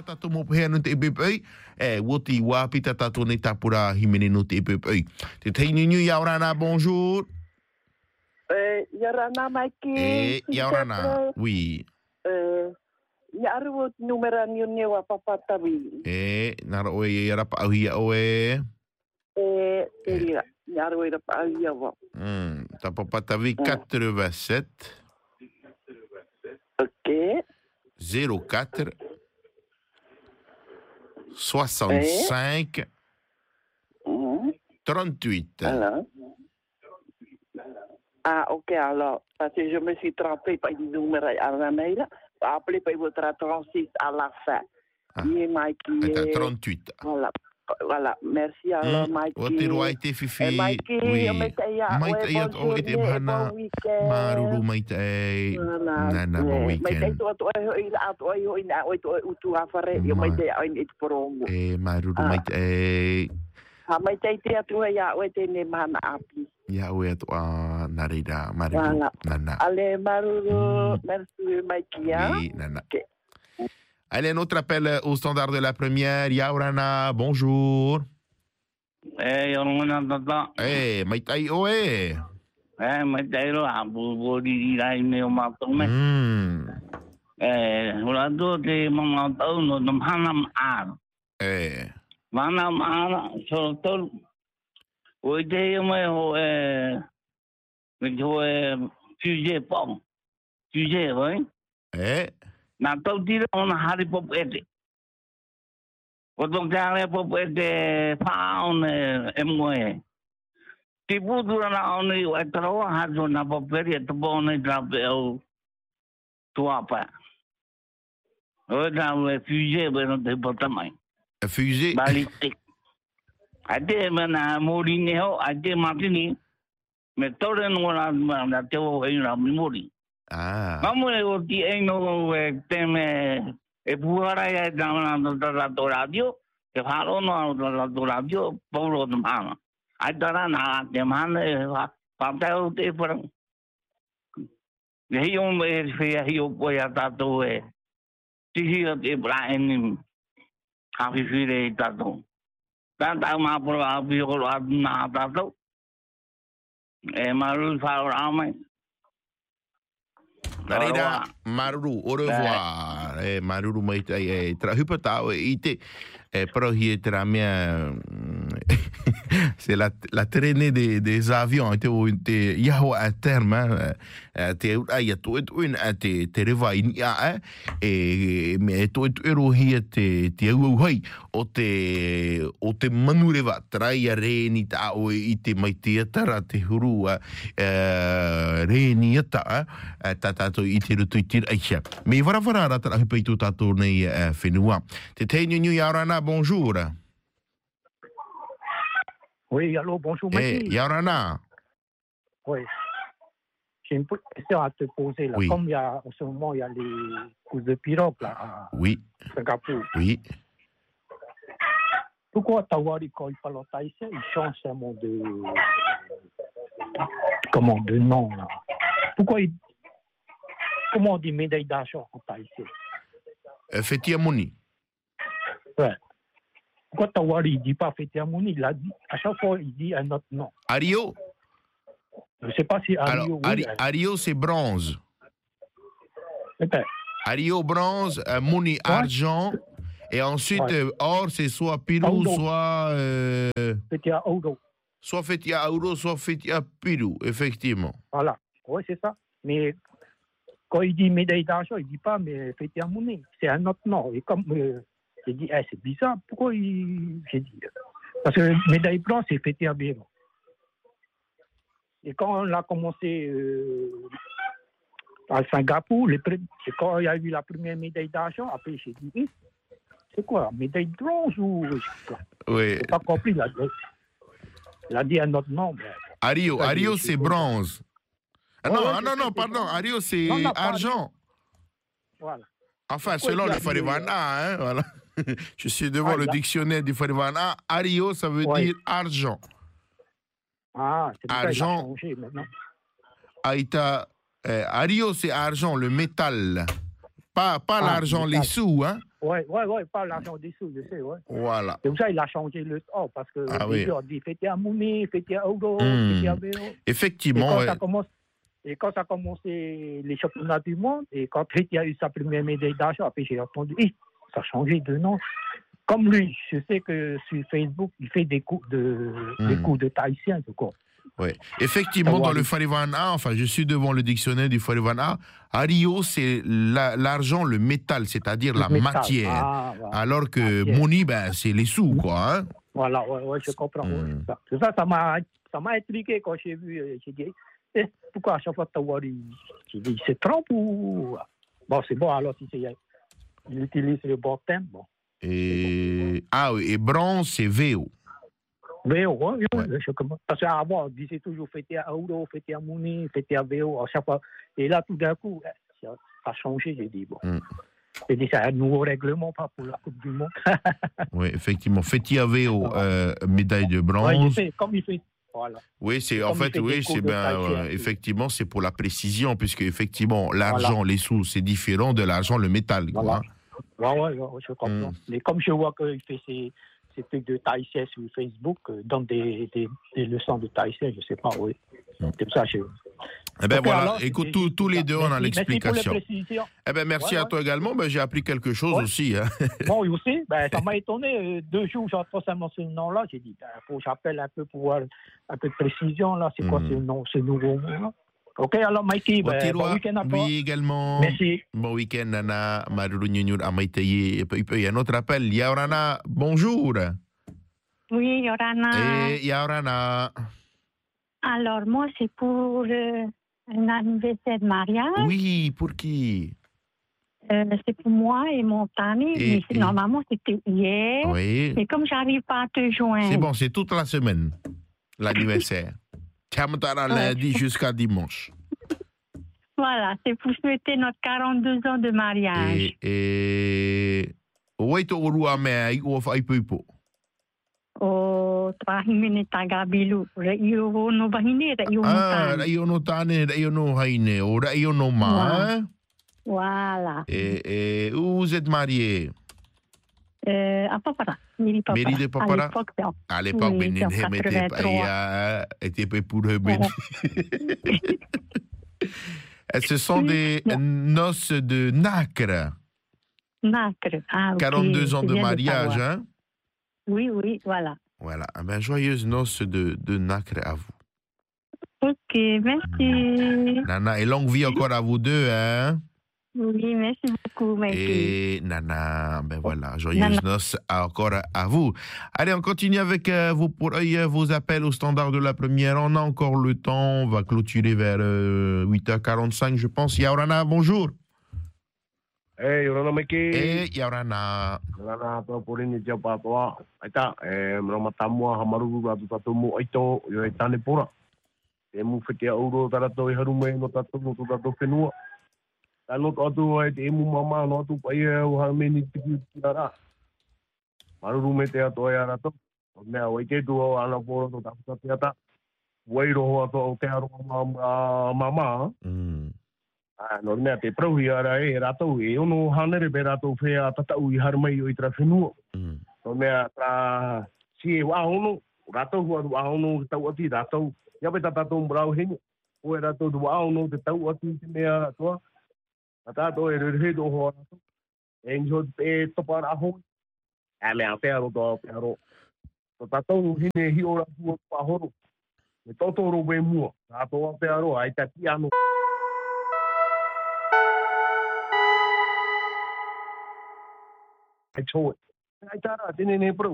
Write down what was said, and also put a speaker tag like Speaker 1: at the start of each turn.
Speaker 1: pita tato mo pehea no te epepei. Woti wā pita tato ne tapura himene no te epepei. Te teinu niu Yaurana, bonjour.
Speaker 2: Yaurana, Mikey.
Speaker 1: Yaurana, oui.
Speaker 2: Yaru numera niu newa papatawi.
Speaker 1: Nara oe yara pa auhia oe.
Speaker 2: Yaru era pa auhia wa.
Speaker 1: Ta papatawi 87.
Speaker 2: Ok.
Speaker 1: 04 65 38.
Speaker 2: Alors. Ah, ok, alors, parce que je me suis trompée par le numéro à la mail. Appelez par votre 36 à la fin.
Speaker 1: Mikey. 38.
Speaker 2: Voilà, merci alors, Mikey.
Speaker 1: O te roa i te whiwhi.
Speaker 2: Mikey, o me te ia.
Speaker 1: Mai o e te mahana. Maruru mai te e. Nana, bon weekend.
Speaker 2: Mai te toa toa hoi la atoa i hoi na oi toa utu hawhare. I mai te ai ni te porongo.
Speaker 1: Maruru mai te e.
Speaker 2: Ha mai te te atua ia oe te ne mahana api.
Speaker 1: Ia oe atua narida, maruru. Nana.
Speaker 2: Ale, maruru. Merci, Mikey.
Speaker 1: Oui, nana. Allez, un autre appel au standard de la première. Yaurana, bonjour.
Speaker 3: Yaurana, tata.
Speaker 1: Maitai oe.
Speaker 3: Maitai roa, bori rai me o mātou me. Hora tō te mamātou no tam hanam āra. Hanam āra, so tōru. O i te o mai ho fuse pong. Fuse, hoi? Nā tau tira o na hari popu ete. O tō kāre popu ete whaon e moe. Te pūtura na aone o e tarawa hato na popu ete e tapo ona i trape au tuapa. O e tau e fuse e no te potamai.
Speaker 1: Fuse?
Speaker 3: Balistik. Ate me na mori ne ho, ate matini. Me tore no na te o hei na mori. Mamure o ti eino teme e puara e damana do radio e faro no do radio paulo de mana ai tara na de mana papel te por e eu me fei eu poi a tato e ti e Brian a vivere tato tanta ma por a bio na tato e malu faro amai.
Speaker 1: Narida, maruru, au revoir. Maruru mai te trahupa tau i te prohi e te ramea. C'est la traînée des avions. Te yaho à terme. Te ai atu te rewa i ni a e me to erohi te au hai o te manu rewa trai a reni ta o i te mai te atara te hurua reni ata tato i te rutu i tira aisha. Me warawara rata ahi peitu tato nei whenua. Te teinu niu Yaurana, bonjour.
Speaker 4: Oui, allô, bonjour, Mikey.
Speaker 1: Yaurana.
Speaker 4: Oui. J'ai une question à te poser là.
Speaker 1: Oui.
Speaker 4: Comme en ce moment, il y a les courses de pirogue là à Singapour.
Speaker 1: Oui.
Speaker 4: Pourquoi Tawari, quand il parle en thaïsien, il change seulement de nom là? Pourquoi comment on dit médaille d'argent en thaïsien?
Speaker 1: Fetia Moni.
Speaker 4: Ouais. Pourquoi Tawari ne dit pas Fetia Moni? Il a dit, à chaque fois, il dit un autre nom.
Speaker 1: Ario?
Speaker 4: Je ne sais pas si Ario...
Speaker 1: Alors, Ario, c'est bronze.
Speaker 4: Peut-être.
Speaker 1: Ario, bronze, Moni, argent. Et ensuite, or, c'est soit Pirou, soit...
Speaker 4: Fetia Ouro.
Speaker 1: Soit Fetia Ouro, soit Fetia Pirou, effectivement.
Speaker 4: Voilà. Oui, c'est ça. Mais quand il dit médaille d'argent, il ne dit pas mais Fetia Moni. C'est un autre nom. Et comme... j'ai dit, c'est bizarre. Pourquoi j'ai dit... Parce que médaille blanche, c'est Fetia Biro. Et quand on a commencé à Singapour, quand il y a eu la première médaille d'argent, après j'ai dit, c'est quoi, médaille de bronze ou...
Speaker 1: Oui.
Speaker 4: J'ai pas compris. Il a dit un autre nom.
Speaker 1: Ario, c'est bronze. Non, pardon. Ario, c'est argent.
Speaker 4: Voilà.
Speaker 1: Enfin, selon le Farivana, hein, voilà. Je suis devant le dictionnaire du Farivana. Ario, ça veut dire argent.
Speaker 4: C'est
Speaker 1: argent.
Speaker 4: Changé, maintenant.
Speaker 1: Ario, c'est argent, le métal. Pas l'argent, les sous, hein.
Speaker 4: Ouais, pas l'argent des sous, je sais, ouais.
Speaker 1: Voilà.
Speaker 4: C'est pour ça qu'il a changé le temps, parce que on dit fêter à Mouni, fêter à Euro, fêter à Véo.
Speaker 1: Effectivement.
Speaker 4: Et quand ça a commencé les championnats du monde, et quand Fêter a eu sa première médaille d'argent, après j'ai entendu, ça a changé de nom. Comme lui, je sais que sur Facebook, il fait des coups de tahitien, je crois.
Speaker 1: Oui, effectivement, dans le Farivana, enfin, je suis devant le dictionnaire du Farivana. Ario, c'est l'argent, le métal, c'est-à-dire la matière. Voilà. Alors que Moni, c'est les sous, quoi. Hein?
Speaker 4: Voilà, ouais, je comprends. Ça m'a intrigué quand j'ai vu. J'ai dit, pourquoi à chaque fois il se trompe ou. Bon, c'est bon, alors si il utilise le bon thème. Bon.
Speaker 1: Et bronze, c'est VO.
Speaker 4: VO, oui. Parce qu'avant, on disait toujours fêter à Euro, fêter à Mouni, fêter à VO, à chaque fois. Et là, tout d'un coup, ça a changé, j'ai dit. Bon. J'ai dit, c'est un nouveau règlement, pas pour la Coupe du Monde.
Speaker 1: Oui, effectivement. Fêter à VO, médaille de bronze.
Speaker 4: Oui, je sais, comme il fait. Voilà.
Speaker 1: Oui, effectivement, c'est pour la précision, puisque effectivement, l'argent, les sous, c'est différent de l'argent, le métal.
Speaker 4: Voilà. Oui, je comprends. Mais comme je vois qu'il fait ces trucs de tahitien sur Facebook, donne des leçons de tahitien, je ne sais pas, oui. C'est ça,
Speaker 1: voilà, alors, écoute, tous les deux, on a l'explication. Merci à toi également, j'ai appris quelque chose aussi. Hein.
Speaker 4: Moi aussi, ça m'a étonné. 2 jours, j'entends seulement ce nom-là, j'ai dit, faut que j'appelle un peu pour voir un peu de précision, là, c'est quoi ce nouveau nom. Ok, alors Mikey, bon week-end à toi.
Speaker 1: Oui, également.
Speaker 4: Merci.
Speaker 1: Bon week-end, Nana. Maruru Nyunyur Amaitaye. Il y a un autre appel. Yaorana, bonjour.
Speaker 5: Oui, Yorana.
Speaker 1: Et Yaorana.
Speaker 5: Alors, moi, c'est pour un anniversaire de mariage.
Speaker 1: Oui, pour qui?
Speaker 5: C'est pour moi et mon Tani. Normalement, c'était hier.
Speaker 1: Oui.
Speaker 5: Mais comme j'arrive pas à te joindre.
Speaker 1: C'est bon, c'est toute la semaine, l'anniversaire. Lundi jusqu'à dimanche.
Speaker 5: Voilà, c'est pour souhaiter notre 42 ans de mariage.
Speaker 1: Où est-ce que tu
Speaker 5: Trahimene tagabilu. Reio no bahine, reio no tane.
Speaker 1: Reio no tane, reio no haine, ou reio no ma.
Speaker 5: Voilà.
Speaker 1: Et où vous êtes mariés?
Speaker 5: À Papara. Mairie
Speaker 1: de Papara. À l'époque, était pas pour eux. Ce sont des noces de nacre.
Speaker 5: Nacre,
Speaker 1: 42 ans de mariage, hein?
Speaker 5: Oui, voilà.
Speaker 1: Voilà, joyeuses noces de nacre à vous.
Speaker 5: Ok, merci.
Speaker 1: Nana, et longue vie encore à vous deux, hein?
Speaker 5: Oui, merci beaucoup, Mikey.
Speaker 1: Et Nana, voilà, joyeuses noces encore à vous. Allez, on continue avec vos appels au standard de la première. On a encore le temps, on va clôturer vers 8h45, je pense. Yaorana, bonjour.
Speaker 6: Hey, Yorana Mikey.
Speaker 1: Hey, Yaorana.
Speaker 6: Yorana, toi, pour une idée, pas toi. Aïta, Mramatamua, Hamaru, Ratatomo, Aito, Yoetane Pura. Et mon fêté à Euro, Tarato, Harume, Notatomo, Tato Fenua. Tanot Otto, et mon maman, Notu, Paye, Harmeni, Tiara. Maru Metea, Toyarato. Now, we get to our Poro, Tata. Wairo, Tearo, Mama. No nea te prauhi ara ratou ono hanere be ratou whea tatau I harmai o I tra whenua. No nea tra si wa ono, ratou wa ono tau ati ratou. Ia pe tatatou mbrau hene. O ratou wa ono te tau ati te mea toa. Tatatou rehe do ho ratou. Enjo te topara ho. Mea pearo toa pearo. Tatatou hine hi ora tua pahoro. Me totoro be mua. Ratou pearo ai tati ano. I told it. I thought I didn't